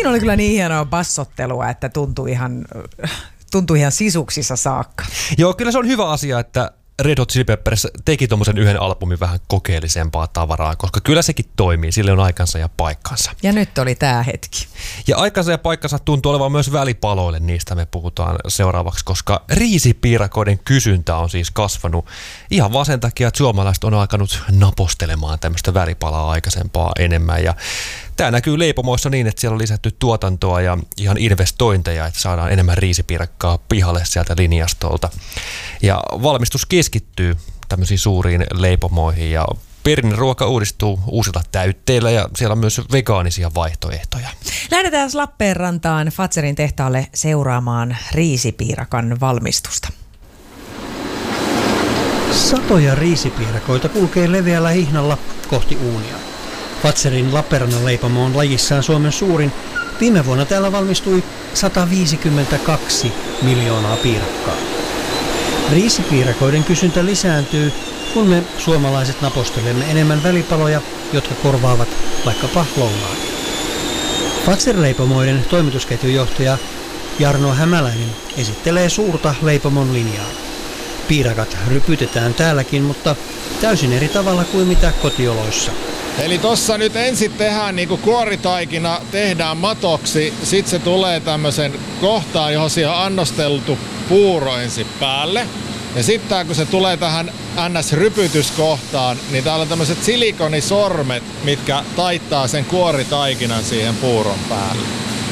Siinä oli kyllä niin hienoa bassottelua, että tuntui ihan sisuksissa saakka. Joo, kyllä se on hyvä asia, että Red Hot Chili Peppers teki tommosen yhden albumin vähän kokeellisempaa tavaraa, koska kyllä sekin toimii, sille on aikansa ja paikkansa. Ja nyt oli tää hetki. Ja aikansa ja paikkansa tuntuu olevan myös välipaloille, niistä me puhutaan seuraavaksi, koska riisipiirakoiden kysyntä on siis kasvanut ihan vaan sen takia, että suomalaiset on alkanut napostelemaan tämmöistä välipalaa aikaisempaa enemmän. Ja tämä näkyy leipomoissa niin, että siellä on lisätty tuotantoa ja ihan investointeja, että saadaan enemmän riisipiirakkaa pihalle sieltä linjastolta. Ja valmistus keskittyy tämmöisiin suuriin leipomoihin ja perinneruoka uudistuu uusilla täytteillä ja siellä on myös vegaanisia vaihtoehtoja. Lähdetään Lappeenrantaan Fazerin tehtaalle seuraamaan riisipiirakan valmistusta. Satoja riisipiirakoita kulkee leveällä hihnalla kohti uunia. Fazerin Lappeenrannan leipomo on lajissaan Suomen suurin. Viime vuonna täällä valmistui 152 miljoonaa piirakkaa. Riisipiirakoiden kysyntä lisääntyy, kun me suomalaiset napostelemme enemmän välipaloja, jotka korvaavat vaikkapa lounaan. Fazer-leipomoiden toimitusketjujohtaja Jarno Hämäläinen esittelee suurta leipomon linjaa. Piirakat rypytetään täälläkin, mutta täysin eri tavalla kuin mitä kotioloissa. Eli tossa nyt ensin tehdään niinku kuoritaikina, tehdään matoksi, sit se tulee tämmösen kohtaan, johon siihen on annosteltu puuro ensin päälle. Ja sitten kun se tulee tähän NS-rypytyskohtaan, niin täällä on tämmöiset silikonisormet, mitkä taittaa sen kuoritaikinan siihen puuron päälle.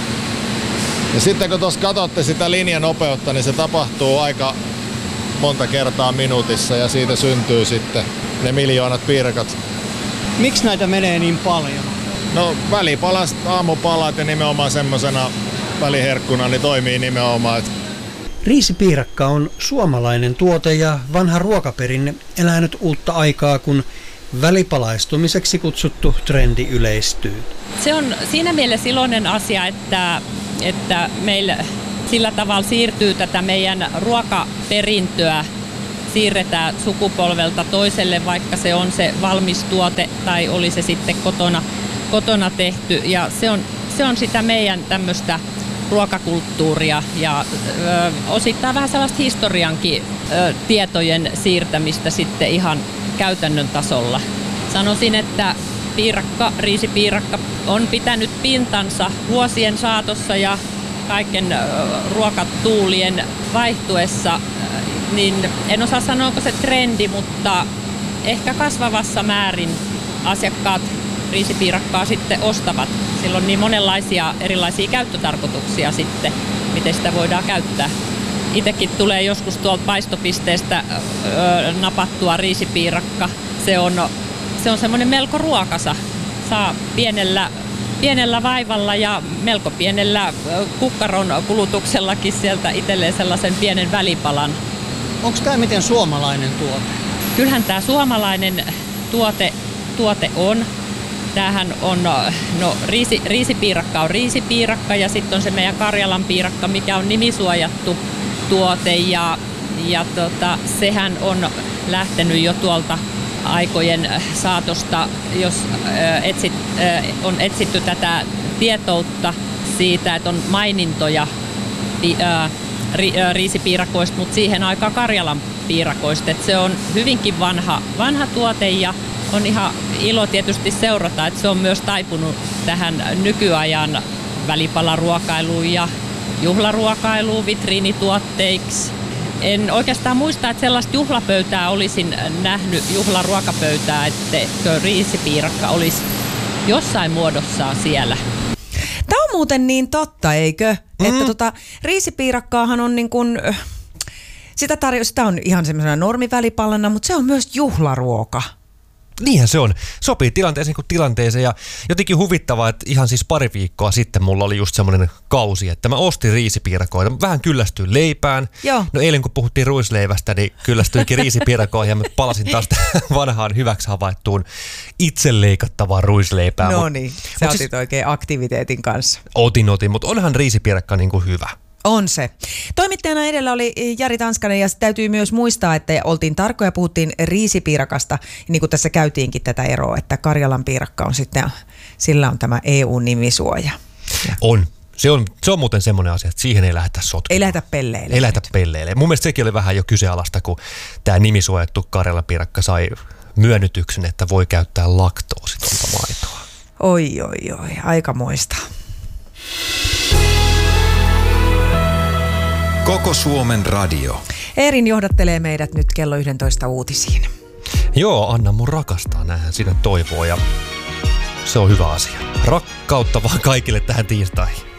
Ja sitten kun tuossa katsotte sitä linjanopeutta, niin se tapahtuu aika monta kertaa minuutissa ja siitä syntyy sitten ne miljoonat piirakat. Miksi näitä menee niin paljon? No välipalat, aamupalat ja nimenomaan semmosena väliherkkuna niin toimii nimenomaan. Riisipiirakka on suomalainen tuote ja vanha ruokaperinne elänyt uutta aikaa, kun välipalaistumiseksi kutsuttu trendi yleistyy. Se on siinä mielessä iloinen asia, että meillä sillä tavalla siirtyy tätä meidän ruokaperintöä, siirretään sukupolvelta toiselle, vaikka se on se valmis tuote tai oli se sitten kotona tehty. Ja se on sitä meidän tämmöistä ruokakulttuuria ja osittain vähän sellaista historiankin tietojen siirtämistä sitten ihan käytännön tasolla. Sanoisin, että riisipiirakka on pitänyt pintansa vuosien saatossa ja kaiken ruokatuulien vaihtuessa, niin en osaa sanoa, onko se trendi, mutta ehkä kasvavassa määrin asiakkaat riisipiirakkaa sitten ostavat. Sillä on niin monenlaisia erilaisia käyttötarkoituksia sitten, miten sitä voidaan käyttää. Itsekin tulee joskus tuolta paistopisteestä napattua riisipiirakka. Se on semmoinen melko ruokasa. Saa pienellä vaivalla ja melko pienellä kukkaron kulutuksellakin sieltä itselleen sellaisen pienen välipalan. Onko tämä miten suomalainen tuote? Kyllähän tämä suomalainen tuote on. Tämähän on, riisipiirakka on riisipiirakka ja sitten on se meidän Karjalan piirakka, mikä on nimisuojattu tuote ja sehän on lähtenyt jo tuolta aikojen saatosta, jos on etsitty tätä tietoutta siitä, että on mainintoja riisipiirakoista, mutta siihen aikaan Karjalan piirakoista. Että se on hyvinkin vanha tuote ja on ihan ilo tietysti seurata, että se on myös taipunut tähän nykyajan välipalaruokailuun ja juhlaruokailuun, vitriinituotteiksi. En oikeastaan muista, että sellaista juhlapöytää olisin nähnyt, juhlaruokapöytää, että riisipiirakka olisi jossain muodossaan siellä. Tämä on muuten niin totta, eikö? Että riisipiirakkaahan on niin kuin, sitä on ihan semmoisena normivälipalana, mutta se on myös juhlaruoka. Niinhän se on. Sopii tilanteeseen kuin tilanteeseen ja jotenkin huvittavaa, että ihan siis pari viikkoa sitten mulla oli just semmoinen kausi, että mä ostin riisipiirakoita. Vähän kyllästyin leipään. Joo. No eilen kun puhuttiin ruisleivästä, niin kyllästyinkin riisipiirakoihin ja mä palasin taas vanhaan hyväksi havaittuun itse leikattavaan ruisleipään. No niin, sä otit siis oikein aktiviteetin kanssa. Otin, mutta onhan riisipiirakka niin kuin hyvä. On se. Toimittajana edellä oli Jari Tanskanen ja täytyy myös muistaa, että oltiin tarkkoja ja puhuttiin riisipiirakasta, niin kuin tässä käytiinkin tätä eroa, että Karjalan piirakka on sitten, sillä on tämä EU-nimisuoja. On. Se on muuten semmoinen asia, että siihen ei lähdetä sotkemaan. Ei lähdetä pelleille. Ei lähdetä pelleille. Mun mielestä sekin oli vähän jo kyseenalaista, kun tämä nimisuojattu karjalapiirakka sai myönnytyksen, että voi käyttää laktoositonta maitoa. Oi, aikamoista. Koko Suomen radio. Eerin johdattelee meidät nyt kello 11 uutisiin. Joo, Anna mun rakastaa, näinhän sinne toivoo ja se on hyvä asia. Rakkautta vaan kaikille tähän tiistaihin.